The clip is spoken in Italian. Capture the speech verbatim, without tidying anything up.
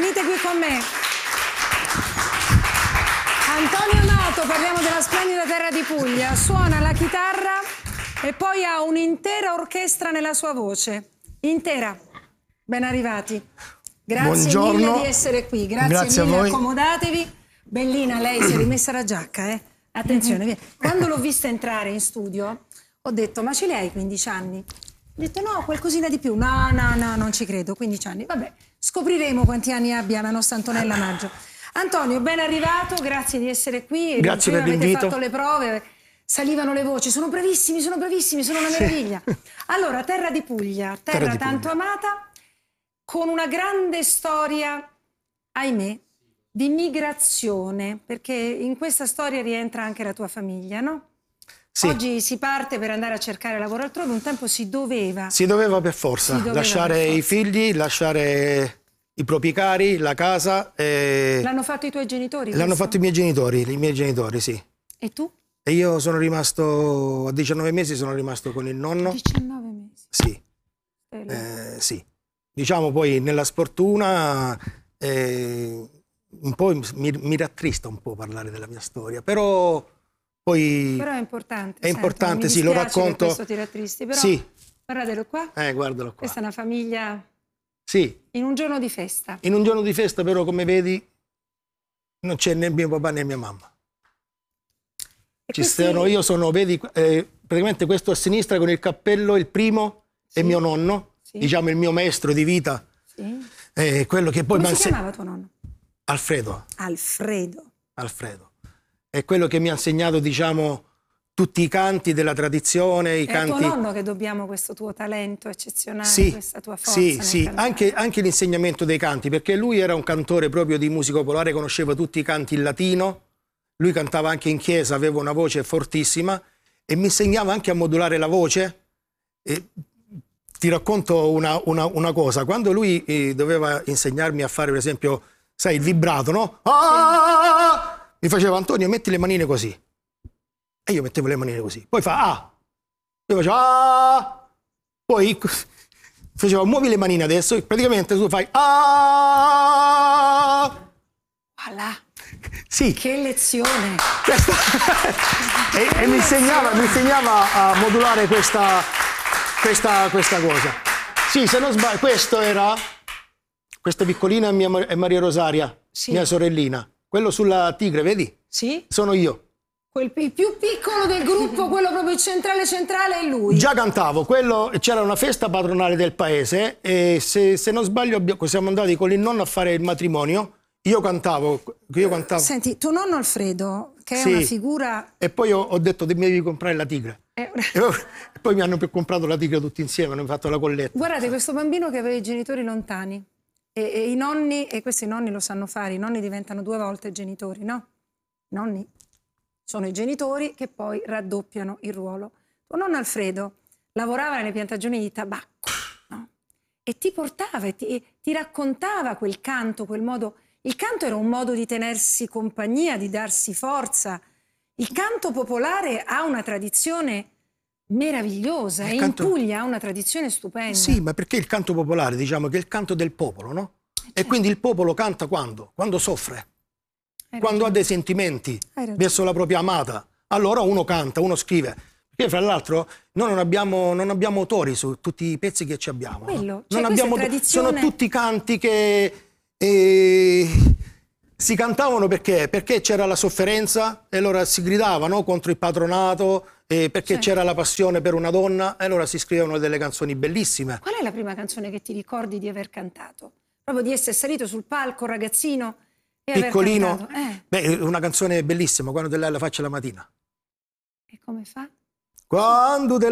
venite qui con me. Antonio Noto, parliamo della splendida terra di Puglia, suona la chitarra e poi ha un'intera orchestra nella sua voce. Intera. Ben arrivati. Grazie Buongiorno. mille di essere qui, grazie, Grazie mille, a voi. accomodatevi. Bellina, lei si è rimessa la giacca, eh? Attenzione, via. Quando l'ho vista entrare in studio, ho detto, ma ce li hai quindici anni? Ho detto, no, qualcosina di più. No, no, no, non ci credo, quindici anni. Vabbè, scopriremo quanti anni abbia la nostra Antonella Maggio. Antonio, ben arrivato, grazie di essere qui. Grazie per Avete l'invito. fatto le prove, salivano le voci, sono bravissimi, sono bravissimi, sono una meraviglia. Allora, terra di Puglia, terra, Terra di tanto Puglia. amata, con una grande storia, ahimè, di migrazione, perché in questa storia rientra anche la tua famiglia, no? Sì. Oggi si parte per andare a cercare lavoro altrove, un tempo si doveva. Si doveva per forza Si doveva lasciare per forza. i figli, lasciare i propri cari, la casa. E... L'hanno fatto i tuoi genitori? L'hanno questo? fatto i miei genitori, i miei genitori, sì. E tu? E io sono rimasto, a diciannove mesi sono rimasto con il nonno. diciannove mesi. Sì, Bello. eh, sì. Diciamo poi nella sfortuna eh, un po' mi, mi rattrista un po' parlare della mia storia, però poi... Però è importante. È sento, importante, mi sì, lo dispiace che racconto. questo ti rattristi, però Sì, guardalo qua. eh, guardalo qua. Questa è una famiglia Sì, in un giorno di festa. in un giorno di festa però come vedi non c'è né mio papà né mia mamma. E Ci questi- sono, io sono, vedi, eh, praticamente questo a sinistra con il cappello, il primo Sì. è mio nonno, Sì. diciamo il mio maestro di vita, Sì. eh, quello che poi Come mi ha si inse- chiamava tuo nonno? Alfredo, Alfredo. Alfredo, è quello che mi ha insegnato, diciamo, tutti i canti della tradizione, i È a tuo canti... nonno che dobbiamo questo tuo talento eccezionale, Sì, questa tua forza sì, nel sì, cantare. anche, anche l'insegnamento dei canti, perché lui era un cantore proprio di musica popolare, conosceva tutti i canti in latino, lui cantava anche in chiesa, aveva una voce fortissima e mi insegnava anche a modulare la voce. E ti racconto una, una- una cosa, quando lui eh, doveva insegnarmi a fare per esempio, sai, il vibrato, no? Ah! Mi faceva, Antonio, metti le manine così. E io mettevo le manine così. Poi fa ah! Io facevo ah! Poi facevo muovi le manine adesso e praticamente tu fai ah! Voilà, Sì, che lezione! questa- e, e mi, insegnava, mi insegnava a modulare questa, questa, questa cosa. Sì, se non sbaglio, questo era, questa piccolina è, mia, è Maria Rosaria, Sì. mia sorellina. Quello sulla tigre, vedi? Sì? Sono io. Quel pi- più piccolo del gruppo, quello proprio centrale centrale, è lui. Già cantavo, quello, c'era una festa patronale del paese e se, se non sbaglio abbiamo- siamo andati con il nonno a fare il matrimonio. Io cantavo, io cantavo. Senti, tuo nonno Alfredo, che è Sì. una figura... E poi ho, ho detto mi devi comprare la tigre. è una- E poi mi hanno comprato la tigre tutti insieme, hanno fatto la colletta. Guardate, questo bambino che aveva i genitori lontani e, e i nonni, e questi nonni lo sanno fare, i nonni diventano due volte genitori, no? I nonni sono i genitori che poi raddoppiano il ruolo. Tuo nonno Alfredo lavorava nelle piantagioni di tabacco, no? E ti portava e ti, ti raccontava quel canto, quel modo... Il canto era un modo di tenersi compagnia, di darsi forza. Il canto popolare ha una tradizione meravigliosa Il e canto- in Puglia ha una tradizione stupenda. Sì, ma perché il canto popolare, diciamo che è il canto del popolo, no? E quindi il popolo canta quando? Quando soffre, Hai quando ha ragione. dei sentimenti Hai ragione. verso la propria amata. Allora uno canta, uno scrive. Perché fra l'altro noi non abbiamo, non abbiamo autori su tutti i pezzi che ci abbiamo. no? Quello, cioè, Non questa è abbiamo, tradizione- sono tutti canti che eh, si cantavano perché? Perché c'era la sofferenza e allora si gridava, no? Contro il patronato, eh, perché Certo. c'era la passione per una donna e allora si scrivevano delle canzoni bellissime. Qual è la prima canzone che ti ricordi di aver cantato? Proprio di essere salito sul palco, ragazzino, e aver Piccolino, cantato. Eh, beh, una canzone bellissima, quando te la faccia la mattina. e come fa? Quando te